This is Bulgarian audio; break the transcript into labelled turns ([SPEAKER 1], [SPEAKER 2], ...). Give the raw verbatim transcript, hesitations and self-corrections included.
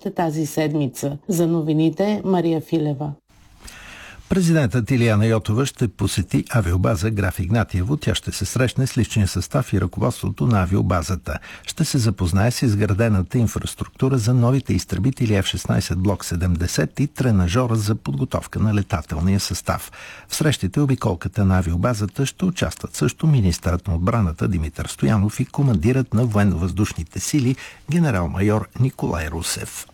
[SPEAKER 1] още тази седмица. За новините Мария Филева.
[SPEAKER 2] Президентът Илияна Йотова ще посети авиобаза Граф Игнатиево. Тя ще се срещне с личния състав и ръководството на авиобазата. Ще се запознае с изградената инфраструктура за новите изтребители Еф шестнайсет Блок седемдесет и тренажора за подготовка на летателния състав. В срещите обиколката на авиобазата ще участват също министърът на отбраната Димитър Стоянов и командирът на военно-въздушните сили генерал-майор Николай Русев.